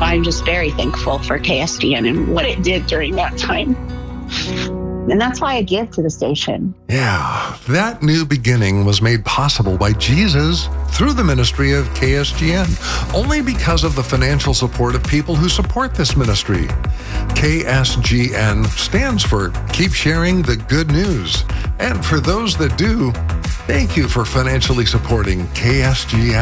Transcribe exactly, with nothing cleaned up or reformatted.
I'm just very thankful for K S G N and what it did during that time. And that's why I give to the station. Yeah, that new beginning was made possible by Jesus through the ministry of K S G N, only because of the financial support of people who support this ministry. K S G N stands for Keep Sharing the Good News. And for those that do, thank you for financially supporting K S G N.